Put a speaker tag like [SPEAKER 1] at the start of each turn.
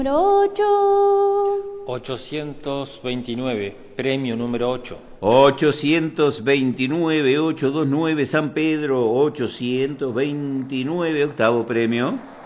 [SPEAKER 1] Número 8.
[SPEAKER 2] 829, premio número 8.
[SPEAKER 3] 829, 829, San Pedro, 829, octavo premio.